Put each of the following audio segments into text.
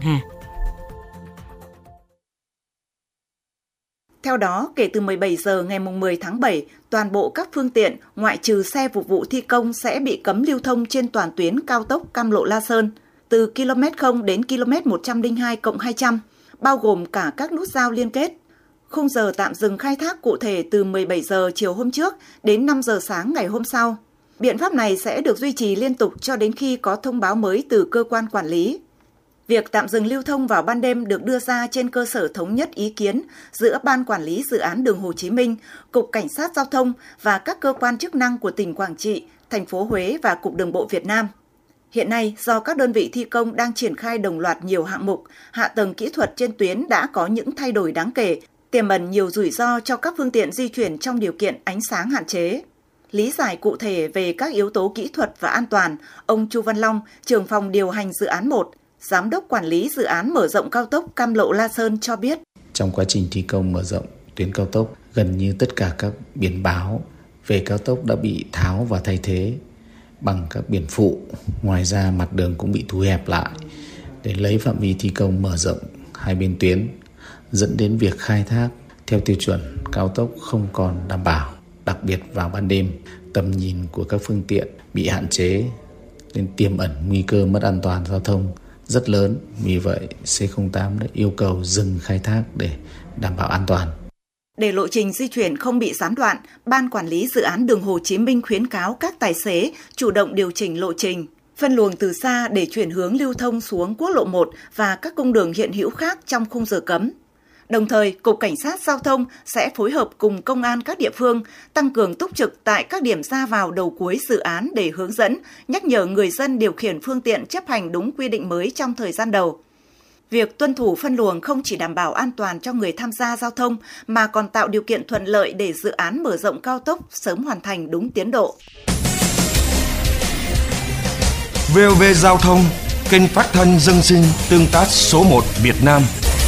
Hà. Theo đó, kể từ 17 giờ ngày 10 tháng 7, toàn bộ các phương tiện ngoại trừ xe phục vụ thi công sẽ bị cấm lưu thông trên toàn tuyến cao tốc Cam Lộ - La Sơn từ km 0 đến km 102+200, bao gồm cả các nút giao liên kết. Khung giờ tạm dừng khai thác cụ thể từ 17 giờ chiều hôm trước đến 5 giờ sáng ngày hôm sau. Biện pháp này sẽ được duy trì liên tục cho đến khi có thông báo mới từ cơ quan quản lý. Việc tạm dừng lưu thông vào ban đêm được đưa ra trên cơ sở thống nhất ý kiến giữa Ban Quản lý Dự án Đường Hồ Chí Minh, Cục Cảnh sát Giao thông và các cơ quan chức năng của tỉnh Quảng Trị, thành phố Huế và Cục Đường bộ Việt Nam. Hiện nay, do các đơn vị thi công đang triển khai đồng loạt nhiều hạng mục, hạ tầng kỹ thuật trên tuyến đã có những thay đổi đáng kể, tiềm ẩn nhiều rủi ro cho các phương tiện di chuyển trong điều kiện ánh sáng hạn chế. Lý giải cụ thể về các yếu tố kỹ thuật và an toàn, ông Chu Văn Long, trưởng phòng điều hành dự án 1, Giám đốc quản lý dự án mở rộng cao tốc Cam Lộ - La Sơn cho biết. Trong quá trình thi công mở rộng tuyến cao tốc, gần như tất cả các biển báo về cao tốc đã bị tháo và thay thế bằng các biển phụ. Ngoài ra mặt đường cũng bị thu hẹp lại để lấy phạm vi thi công mở rộng hai bên tuyến, dẫn đến việc khai thác theo tiêu chuẩn cao tốc không còn đảm bảo. Đặc biệt vào ban đêm, tầm nhìn của các phương tiện bị hạn chế nên tiềm ẩn nguy cơ mất an toàn giao thông rất lớn. Vì vậy, C08 đã yêu cầu dừng khai thác để đảm bảo an toàn. Để lộ trình di chuyển không bị gián đoạn, Ban Quản lý Dự án Đường Hồ Chí Minh khuyến cáo các tài xế chủ động điều chỉnh lộ trình, phân luồng từ xa để chuyển hướng lưu thông xuống quốc lộ 1 và các cung đường hiện hữu khác trong khung giờ cấm. Đồng thời, Cục Cảnh sát Giao thông sẽ phối hợp cùng công an các địa phương tăng cường túc trực tại các điểm ra vào đầu cuối dự án để hướng dẫn, nhắc nhở người dân điều khiển phương tiện chấp hành đúng quy định mới trong thời gian đầu. Việc tuân thủ phân luồng không chỉ đảm bảo an toàn cho người tham gia giao thông mà còn tạo điều kiện thuận lợi để dự án mở rộng cao tốc sớm hoàn thành đúng tiến độ. VOV Giao thông, kênh phát thanh dân sinh tương tác số 1 Việt Nam.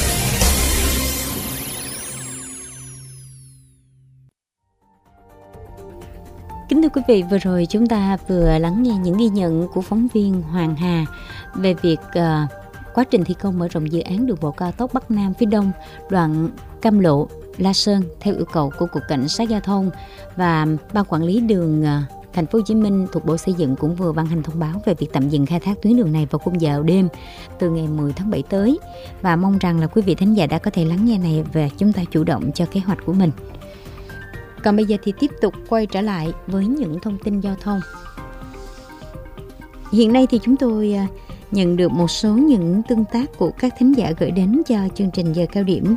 Kính thưa quý vị, vừa rồi chúng ta vừa lắng nghe những ghi nhận của phóng viên Hoàng Hà về việc quá trình thi công mở rộng dự án đường bộ cao tốc Bắc Nam phía Đông đoạn Cam Lộ - La Sơn theo yêu cầu của Cục Cảnh sát Giao thông, và Ban Quản lý đường Thành phố Hồ Chí Minh thuộc Bộ Xây dựng cũng vừa ban hành thông báo về việc tạm dừng khai thác tuyến đường này vào khung giờ đêm từ ngày 10 tháng 7 tới, và mong rằng là quý vị thính giả đã có thể lắng nghe này và chúng ta chủ động cho kế hoạch của mình. Còn bây giờ thì tiếp tục quay trở lại với những thông tin giao thông. Hiện nay thì chúng tôi nhận được một số những tương tác của các thính giả gửi đến cho chương trình giờ cao điểm.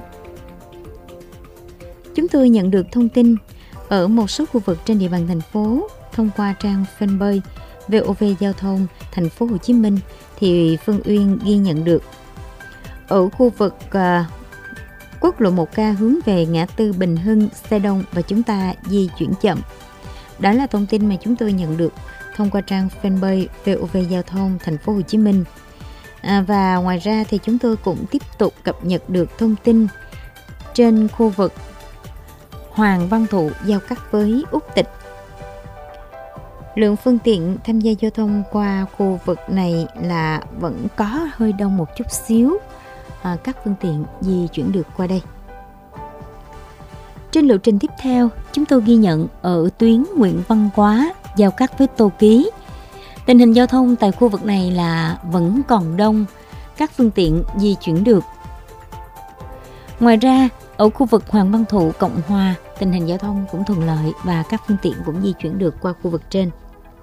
Chúng tôi nhận được thông tin ở một số khu vực trên địa bàn thành phố thông qua trang fanpage VOV Giao thông Thành phố Hồ Chí Minh thì Phương Uyên ghi nhận được ở khu vực quốc lộ 1K hướng về ngã tư Bình Hưng xe đông và chúng ta di chuyển chậm. Đó là thông tin mà chúng tôi nhận được thông qua trang fanpage VOV Giao thông Thành phố Hồ Chí Minh. Và ngoài ra thì chúng tôi cũng tiếp tục cập nhật được thông tin trên khu vực Hoàng Văn Thụ giao cắt với Úc Tịch. Lượng phương tiện tham gia giao thông qua khu vực này là vẫn có hơi đông một chút xíu. Các phương tiện di chuyển được qua đây. Trên lộ trình tiếp theo, chúng tôi ghi nhận ở tuyến Nguyễn Văn Quá giao cắt với Tô Ký. Tình hình giao thông tại khu vực này là vẫn còn đông, các phương tiện di chuyển được. Ngoài ra, ở khu vực Hoàng Văn Thụ, Cộng Hòa, tình hình giao thông cũng thuận lợi và các phương tiện cũng di chuyển được qua khu vực trên.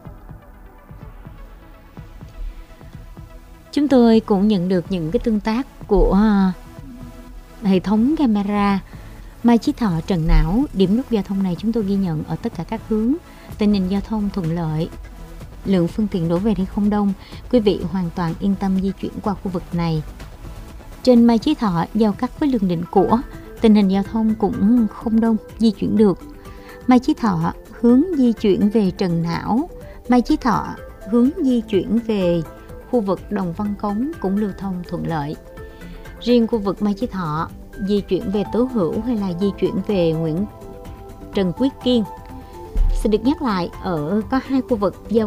Chúng tôi cũng nhận được những cái tương tác của hệ thống camera Mai Chí Thọ, Trần Não. Điểm nút giao thông này chúng tôi ghi nhận ở tất cả các hướng. Tình hình giao thông thuận lợi, lượng phương tiện đổ về thì không đông. Quý vị hoàn toàn yên tâm di chuyển qua khu vực này. Trên Mai Chí Thọ giao cắt với Lương Định Của, tình hình giao thông cũng không đông, di chuyển được. Mai Chí Thọ hướng di chuyển về Trần Não, Mai Chí Thọ hướng di chuyển về khu vực Đồng Văn Cống cũng lưu thông thuận lợi. Riêng khu vực Mai Chí Thọ di chuyển về Tố Hữu hay là di chuyển về Trần Quý Kiên, xin được nhắc lại ở có hai khu vực giao